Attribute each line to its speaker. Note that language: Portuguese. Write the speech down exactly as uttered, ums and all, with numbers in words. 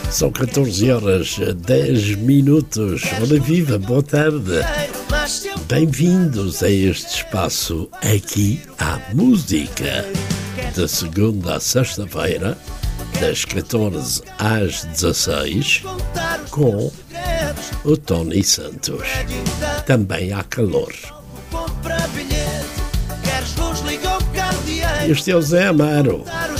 Speaker 1: São catorze horas, dez minutos. Ora viva, boa tarde. Bem-vindos a este espaço Aqui à Música. De segunda a sexta-feira, das catorze às dezasseis, com o Tony Santos. Também há calor. Este é o Zé Amaro.